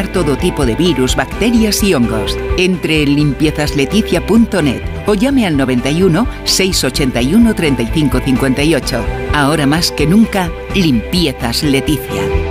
eliminar todo tipo de virus, bacterias y hongos. Entre en limpiezasleticia.net o llame al 91 681 35 58. Ahora más que nunca, Limpiezas Leticia.